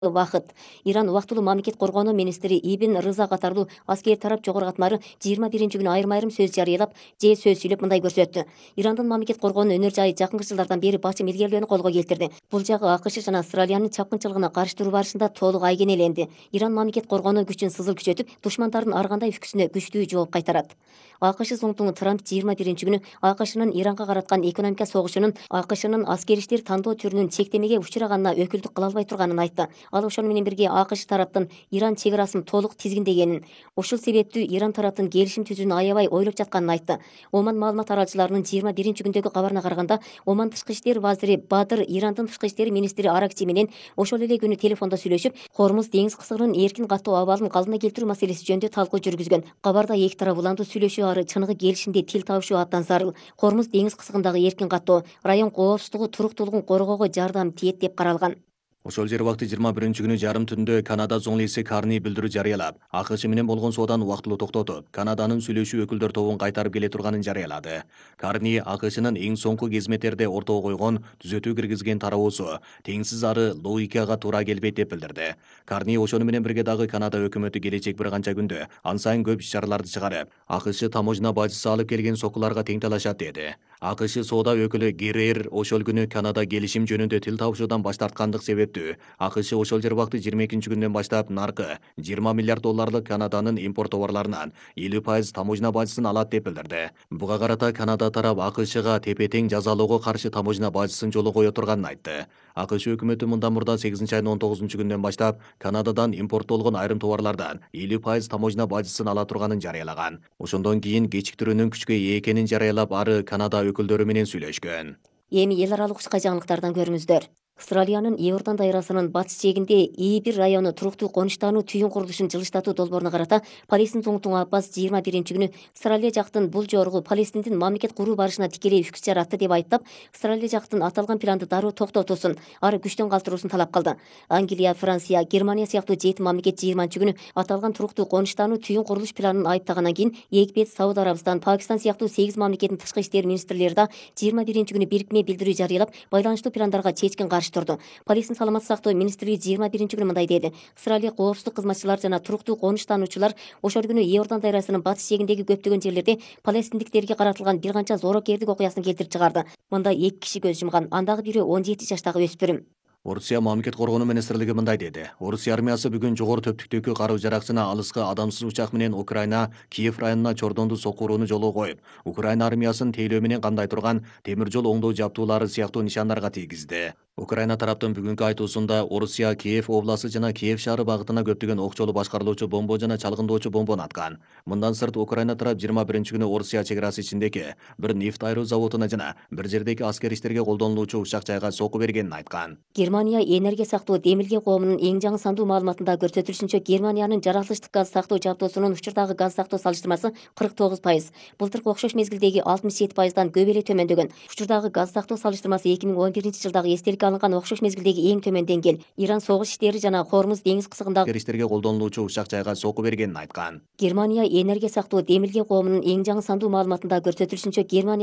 Вакыт. Иран убактылуу мамлекет коргонуу министри Ибн Рыза катарлуу аскери тарап жогорку катмары 21 күнү айрым сөз жарыялап же сөз сүйлөп мындай көрсөттү. Ирандын мамлекет коргонуу өнөр жайы жакынкы жылдардан бери басым илгерилөөнү колго келтирди. Бул жагы АКШ жана Австралиянын чапкынчылыгына каршы туруу барышында толук айгинеленди. Иран мамлекет коргонуу күчүн сызыл күчөтүп, душмандардын ар кандай үкүсүнө күчтүү жооп кайтарат. АКШ зоңтуңу Трамп 21 күнү АКШнын Иранга караткан экономика согушунун АКШнын аскери иштер тандоо түрүнүн чектемеге учураганына өкүлдүк кыла албай турганын айтты. Ал ошону менен бирге АКШ тараптын Иран чек арасын толук тизгиндегенин, ушул себептүү Иран тараптын келишим түзүүнү аябай ойлоп жатканын айтты. Оман маалымат аралчыларынын 21 күндөгү кабарына караганда, Оман тышкы иштер вазири Бадыр Ирандын тышкы иштер министри Аракчи менен ошол эле күнү телефондо сүйлөшүп, Хормуз деңиз кысыгынын эркин каттоо абалын калдына келтирүү маселеси жөнүндө талкуу жүргүзгөн. Кабарда эки тарап улантуу сүйлөшүү ары чыныгы келишимде тил табышуу абдан зарыл. Хормуз деңиз кысыгындагы эркин каттоо район коопсуздугу, туруктуулугун коргоого жардам тиет деп каралган. Ошол жер убакыты 21 күнү жарым түндө Канада зоңлиси Карни билдирүү жарыялап, АКШ менен болгон соодан убактылуу токтотуп, Канаданын сүйлөшүү өкүлдөр тобун кайтарып келе турганын жарыялады. Карни АКШнын эң соңку кезметтерде ортого койгон түзөтүү киргизген тараабусу теңсиз ары логикага туура келбейт деп билдирди. Карни ошону менен бирге дагы Канада өкмөтү келечек бир канча күндө ан сайын көп иш-чараларды чыгарып, АКШ таможня бажысы алып келген сокуларга тең талашат деди. АКШ соода өкүлү Геррер ошол күнү Канада келишим жөнүндө тил табышуудан баш тарткандык себептүү АКШ ошол жер убакты 22 күндөн баштап наркы 20 миллиард долларлык Канаданын импорт товарларынан 50% таможня бажысын алат деп билдирди. Буга карата Канада тарап АКШга тепе-тең жазалоого каршы таможня бажысын жолго кое турганын айтты. АКШ өкмөтү мындан мурда 8 айдын 19 күндөн баштап Канададан импорттолгон айрым товарлардан 50% таможня бажысын ала турганын жарыялаган. Ошондон кийин кечиктирүүнүн күчкө ээ экенин жарыялап, ары Канада өкүлдөрү менен сүйлөшкөн. Эми эл аралык учка жаңылыктардан көрүңүздөр. Австралиянын Иордан дайрасынын батыш жээгинде И1 району туруктуу конуштануу түйүн курулушун жылыштатуу долбооруна карата Палестин зоңтуңу Аббас 21 күнү Австралия жактын бул жоругу Палестиндин мамлекет куруу барышына тикелей үкүс жаратты деп айыптап, Австралия жактын аталган планды дароо токтотуусун, ары күчтөн калтыруусун талап кылды. Англия, Франция, Германия сыяктуу 7 мамлекет 20 күнү аталган туруктуу конуштануу түйүн курулуш планын айыптагандан кийин Египет, Сауд Арабистан, Пакистан сыяктуу 8 мамлекеттин тышкы иштер министрлери да 21 күнү бирикме билдирүү жарыялап, байланыштуу пландарга чечкин каршы турду. Палестин саламаттык сактоо министри 21 күнү мындай деди. Австралия коопсуздук кызматчылар жана туруктуу конуштануучулар ошол күнү Иордан дайрасынын батыш жээгиндеги көптөгөн жерлерде палестиндиктерге каратылган бир канча зоорокерлик окуясын келтирип чыгарды. Мында 2 киши көз жумган, андагы бирөө 17 жаштагы өспүрүм. Орусия мамлекет коргонуу министрлиги мындай деди. Орусия армиясы бүгүн жогору төптүктөгү каруу-жарак жана алыскы адамсыз учак менен Украина Киев районуна чордондуу сокку урууну жолго коюп, Украина армиясын тейлөө менен кандай турган темир жол оңдоо жабдуулары сыяктуу нишандарга тийгизди. Украина тараптын бүгүнкү айтуусунда Орусия Киев областы жана Киев шаары багытына көптөгөн окчолуу башкарылуучу бомбо жана чалгындоочу бомбону аткан. Мындан сырт Украина тарап 21 күнү Орусия чек арасы ичиндеги бир нефть айыруу заводуна жана бир жердеги аскер иштерге колдонулуучу учак жайга сокку бергенин айткан. Германия энергия сактоо демилге коомунун эң жаңы сандуу маалыматында көрсөтүлүшүнчө, Германиянын жаратылыштык газ сактоо жабдоосунун учурдагы газ сактоо салыштырмасы 49%. Былтыркы окшош мезгилдеги 67%дан көп эле төмөндөгөн. Учурдагы газ сактоо салыштырмасы 2011-жылдагы эстеликке алынган окшош мезгилдеги эң төмөн деңгээл. Иран согуш иштери жана Хормуз деңиз кысыгындагы иштерге колдонулуучу учак жайга сокку бергенин айткан. Германия энергия сактоо демилге коомунун эң жаңы сандуу маалыматында көрсөтүлүшүнчө, Германия